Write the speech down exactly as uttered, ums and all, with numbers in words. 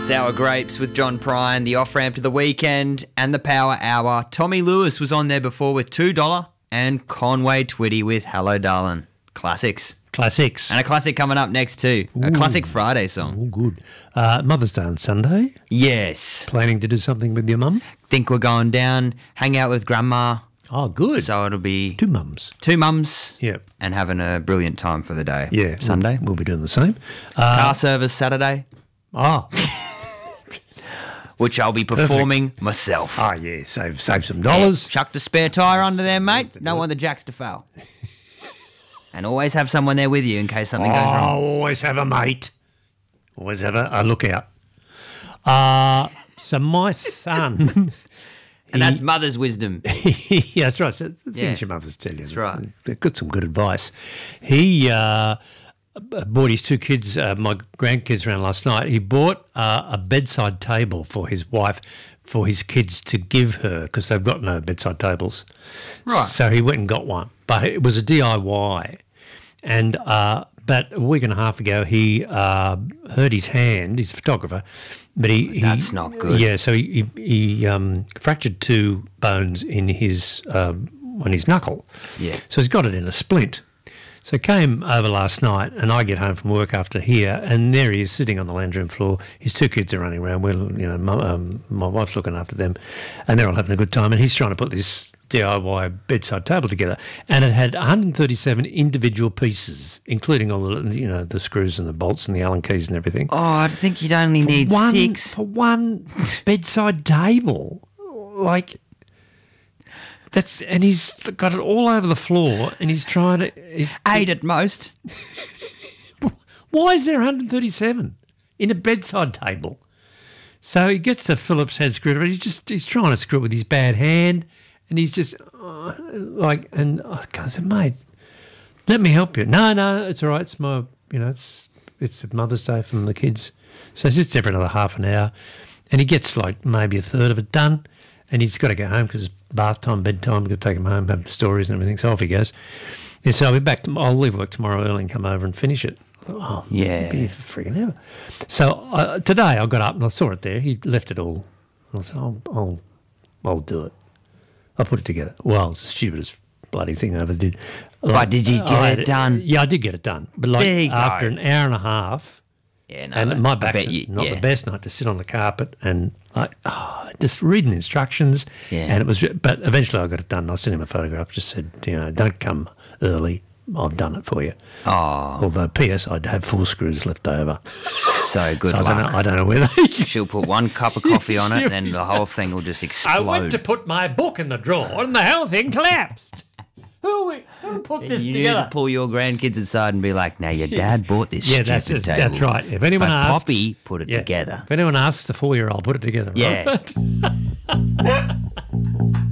Sour Grapes with John Prine, the off-ramp to the weekend, and the Power Hour. Tommy Lewis was on there before with two dollars, and Conway Twitty with Hello Darlin'. Classics. Classics. And a classic coming up next too. Ooh. A classic Friday song. Oh, good. Uh, Mother's Day on Sunday. Yes. Planning to do something with your mum? Think we're going down, hang out with Grandma. Oh, good. So it'll be... Two mums. Two mums. Yep. And having a brilliant time for the day. Yeah. Sunday. We'll, we'll be doing the same. Uh, Car service Saturday. Oh. Which I'll be performing Perfect. myself. Oh, yeah. Save save some dollars. Yeah. Chuck the spare tyre under there, mate. Don't want the jacks to fail. And always have someone there with you in case something oh, goes wrong. Always have a mate. Always have a, a lookout. Uh, so my son... and he, that's mother's wisdom. Yeah, that's right. So the yeah. things your mothers tell you. That's right. They've got some good advice. He uh, bought his two kids, uh, my grandkids around last night. He bought uh, a bedside table for his wife for his kids to give her because they've got no bedside tables. Right. So he went and got one. But it was a D I Y. And uh, about a week and a half ago, he uh, hurt his hand. He's a photographer, but he, he that's not good. Yeah, so he he, he um, fractured two bones in his um, on his knuckle. Yeah. So he's got it in a splint. So came over last night, and I get home from work after here, and there he is sitting on the lounge room floor. His two kids are running around. We're, you know, my, um, my wife's looking after them, and they're all having a good time. And he's trying to put this D I Y bedside table together, and it had one hundred thirty-seven individual pieces, including all the, you know, the screws and the bolts and the Allen keys and everything. Oh, I think you'd only for need one, six for one bedside table, like. That's and he's got it all over the floor, and he's trying to he's, eight at most. Why is there one hundred thirty-seven in a bedside table? So he gets a Phillips head screwdriver. He's just he's trying to screw it with his bad hand, and he's just oh, like and oh, God, I said, mate, let me help you. No, no, it's all right. It's my you know it's it's Mother's Day from the kids, so he sits there for another half an hour, and he gets like maybe a third of it done. And he's got to go home because it's bath time, bedtime. We've got to take him home, have stories and everything. So off he goes. And so I'll be back. To, I'll leave work tomorrow early and come over and finish it. I thought, oh, yeah. Be freaking ever. So uh, today I got up and I saw it there. He left it all. And I said, I'll, I'll, I'll do it. I'll put it together. Well, it's the stupidest bloody thing I ever did. Like, but did you get I, it done? Yeah, I did get it done. But like after an hour and a half, yeah, no, and that, my back's not yeah. the best night to sit on the carpet and like oh, just reading the instructions. Yeah. And it was, but eventually I got it done. I sent him a photograph. Just said, you know, don't come early. I've done it for you. Oh. Although, P S, I'd have four screws left over. So good so luck. I don't know, I don't know whether she'll put one cup of coffee on it, and then the whole thing will just explode. I went to put my book in the drawer, and the whole thing collapsed. Who, who put this you together? need to pull your grandkids aside and be like, now your dad bought this yeah, stupid that's, table. that's right. If anyone but asks, Poppy put it yeah, together. If anyone asks the four-year-old, put it together. Yeah. Right?